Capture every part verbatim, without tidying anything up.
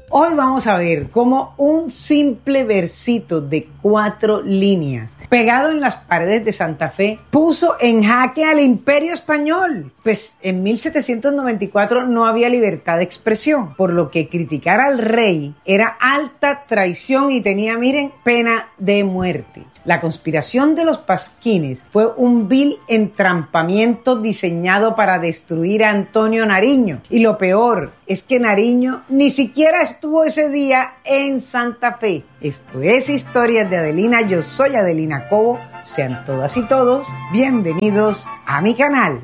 Hoy vamos a ver cómo un simple versito de cuatro líneas pegado en las paredes de Santa Fe puso en jaque al Imperio Español. Pues en mil setecientos noventa y cuatro no había libertad de expresión, por lo que criticar al rey era alta traición y tenía, miren, pena de muerte. La conspiración de los pasquines fue un vil entrampamiento diseñado para destruir a Antonio Nariño. Y lo peor es que Nariño ni siquiera estuvo ese día en Santa Fe. Esto es Historias de Adelina, yo soy Adelina Cobo. Sean todas y todos bienvenidos a mi canal.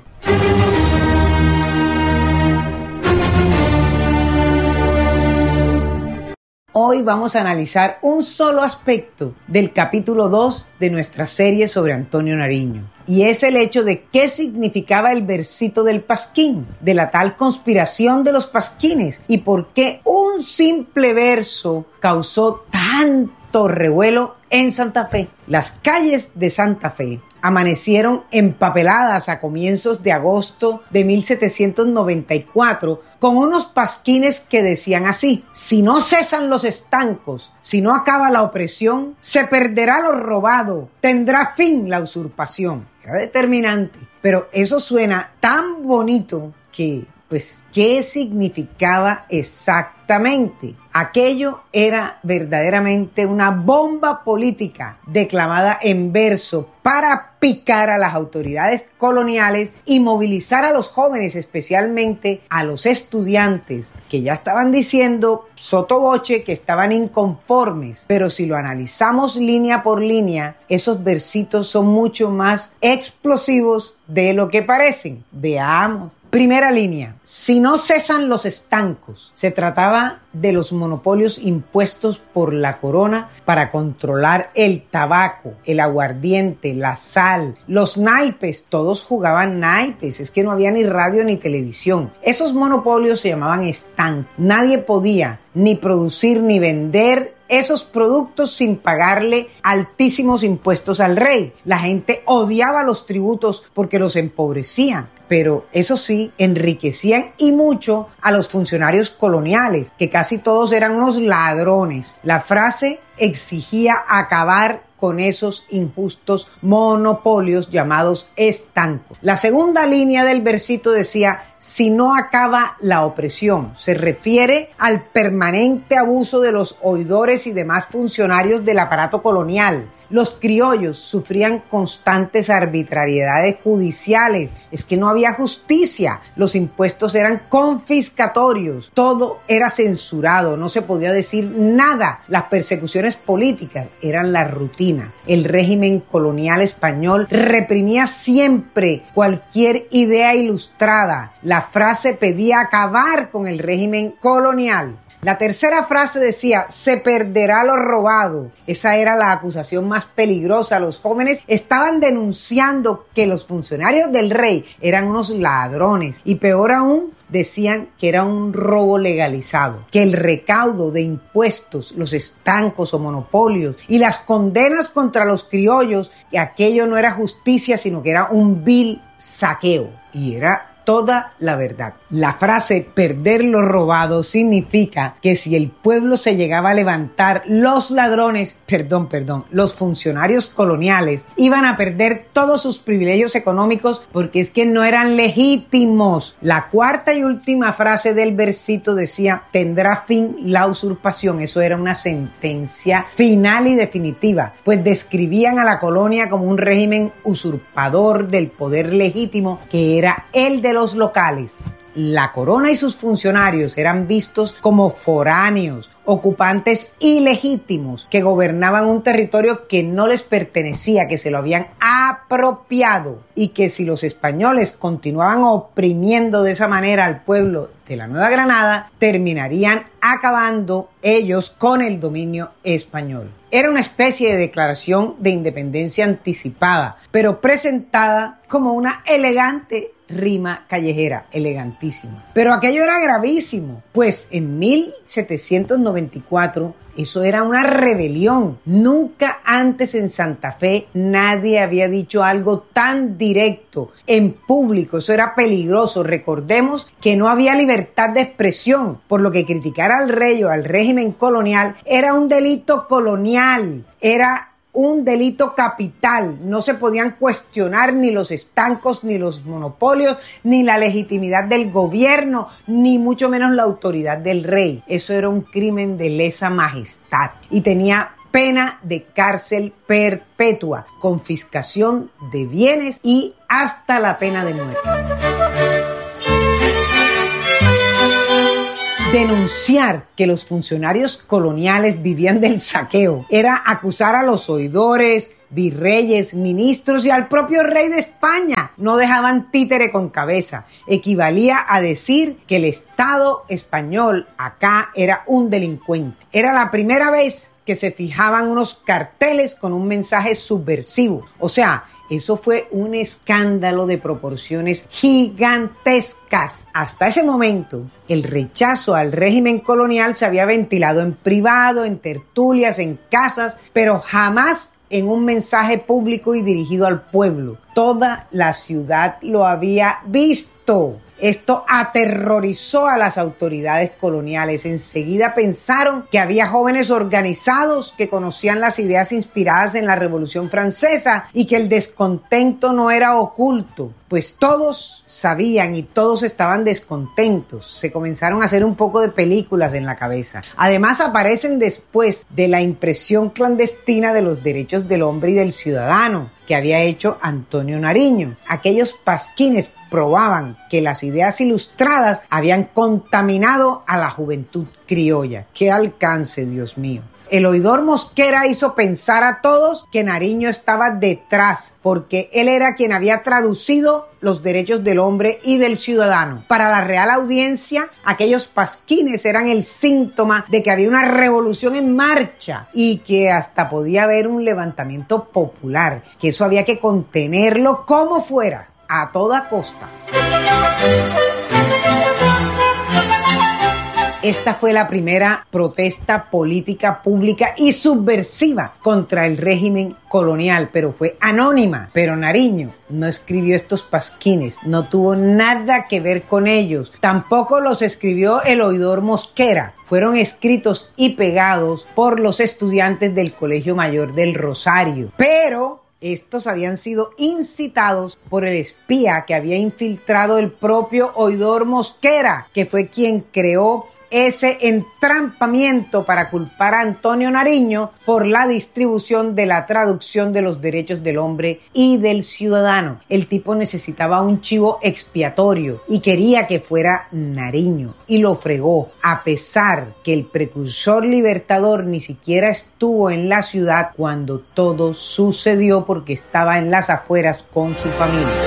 Hoy vamos a analizar un solo aspecto del capítulo dos de nuestra serie sobre Antonio Nariño. Y es el hecho de qué significaba el versito del pasquín, de la tal conspiración de los pasquines, y por qué un simple verso causó tanto revuelo en Santa Fe. Las calles de Santa Fe amanecieron empapeladas a comienzos de agosto de mil setecientos noventa y cuatro con unos pasquines que decían así: si no cesan los estancos, si no acaba la opresión, se perderá lo robado, tendrá fin la usurpación. Era determinante, pero eso suena tan bonito que, pues, ¿qué significaba exactamente? Aquello era verdaderamente una bomba política declamada en verso para picar a las autoridades coloniales y movilizar a los jóvenes, especialmente a los estudiantes, que ya estaban diciendo sotto voce que estaban inconformes. Pero si lo analizamos línea por línea, esos versitos son mucho más explosivos de lo que parecen. Veamos. Primera línea: si no cesan los estancos. Se trataba de los monopolios impuestos por la corona para controlar el tabaco, el aguardiente, la sal, los naipes. Todos jugaban naipes, es que no había ni radio ni televisión. Esos monopolios se llamaban estanques. Nadie podía ni producir ni vender esos productos sin pagarle altísimos impuestos al rey. La gente odiaba los tributos porque los empobrecían, pero eso sí, enriquecían y mucho a los funcionarios coloniales, que casi todos eran unos ladrones. La frase exigía acabar con esos injustos monopolios llamados estancos. La segunda línea del versito decía: si no acaba la opresión. Se refiere al permanente abuso de los oidores y demás funcionarios del aparato colonial. Los criollos sufrían constantes arbitrariedades judiciales. Es que no había justicia. Los impuestos eran confiscatorios. Todo era censurado. No se podía decir nada. Las persecuciones políticas eran la rutina. El régimen colonial español reprimía siempre cualquier idea ilustrada. La frase pedía acabar con el régimen colonial. La tercera frase decía: se perderá lo robado. Esa era la acusación más peligrosa. Los jóvenes estaban denunciando que los funcionarios del rey eran unos ladrones, y peor aún, decían que era un robo legalizado, que el recaudo de impuestos, los estancos o monopolios y las condenas contra los criollos, que aquello no era justicia, sino que era un vil saqueo. Y era toda la verdad. La frase perder lo robado significa que si el pueblo se llegaba a levantar, los ladrones, perdón, perdón, los funcionarios coloniales iban a perder todos sus privilegios económicos porque es que no eran legítimos. La cuarta y última frase del versito decía: tendrá fin la usurpación. Eso era una sentencia final y definitiva, pues describían a la colonia como un régimen usurpador del poder legítimo que era el de los locales. La corona y sus funcionarios eran vistos como foráneos, ocupantes ilegítimos que gobernaban un territorio que no les pertenecía, que se lo habían apropiado, y que si los españoles continuaban oprimiendo de esa manera al pueblo de la Nueva Granada, terminarían acabando ellos con el dominio español. Era una especie de declaración de independencia anticipada, pero presentada como una elegante rima callejera, elegantísima. Pero aquello era gravísimo, pues en mil setecientos noventa y cuatro eso era una rebelión. Nunca antes en Santa Fe nadie había dicho algo tan directo en público. Eso era peligroso. Recordemos que no había libertad de expresión, por lo que criticar al rey o al régimen colonial era un delito colonial, era un delito capital. No se podían cuestionar ni los estancos, ni los monopolios, ni la legitimidad del gobierno, ni mucho menos la autoridad del rey. Eso era un crimen de lesa majestad y tenía pena de cárcel perpetua, confiscación de bienes y hasta la pena de muerte. Denunciar que los funcionarios coloniales vivían del saqueo era acusar a los oidores, virreyes, ministros y al propio rey de España. No dejaban títere con cabeza. Equivalía a decir que el Estado español acá era un delincuente. Era la primera vez que se fijaban unos carteles con un mensaje subversivo. O sea, eso fue un escándalo de proporciones gigantescas. Hasta ese momento, el rechazo al régimen colonial se había ventilado en privado, en tertulias, en casas, pero jamás en un mensaje público y dirigido al pueblo. Toda la ciudad lo había visto. Esto aterrorizó a las autoridades coloniales. Enseguida pensaron que había jóvenes organizados que conocían las ideas inspiradas en la Revolución Francesa y que el descontento no era oculto. Pues todos sabían y todos estaban descontentos. Se comenzaron a hacer un poco de películas en la cabeza. Además aparecen después de la impresión clandestina de los derechos del hombre y del ciudadano que había hecho Antonio Nariño. Aquellos pasquines probaban que las ideas ilustradas habían contaminado a la juventud criolla. ¡Qué alcance, Dios mío! El oidor Mosquera hizo pensar a todos que Nariño estaba detrás, porque él era quien había traducido los derechos del hombre y del ciudadano. Para la Real Audiencia, aquellos pasquines eran el síntoma de que había una revolución en marcha y que hasta podía haber un levantamiento popular, que eso había que contenerlo como fuera, a toda costa. Esta fue la primera protesta política pública y subversiva contra el régimen colonial, pero fue anónima. Pero Nariño no escribió estos pasquines, no tuvo nada que ver con ellos. Tampoco los escribió el oidor Mosquera. Fueron escritos y pegados por los estudiantes del Colegio Mayor del Rosario. Pero estos habían sido incitados por el espía que había infiltrado el propio oidor Mosquera, que fue quien creó ese entrampamiento para culpar a Antonio Nariño por la distribución de la traducción de los derechos del hombre y del ciudadano. El tipo necesitaba un chivo expiatorio y quería que fuera Nariño y lo fregó, a pesar que el precursor libertador ni siquiera estuvo en la ciudad cuando todo sucedió, porque estaba en las afueras con su familia.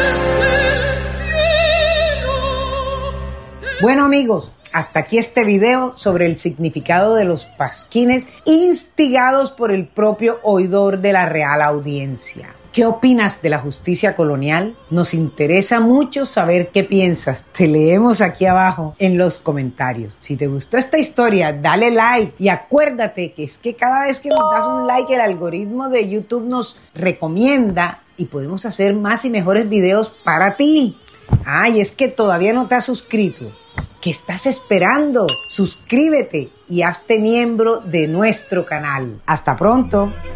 Bueno, amigos, hasta aquí este video sobre el significado de los pasquines instigados por el propio oidor de la Real Audiencia. ¿Qué opinas de la justicia colonial? Nos interesa mucho saber qué piensas. Te leemos aquí abajo en los comentarios. Si te gustó esta historia, dale like y acuérdate que es que cada vez que nos das un like, el algoritmo de YouTube nos recomienda y podemos hacer más y mejores videos para ti. Ay, es que todavía no te has suscrito. ¿Qué estás esperando? Suscríbete y hazte miembro de nuestro canal. Hasta pronto.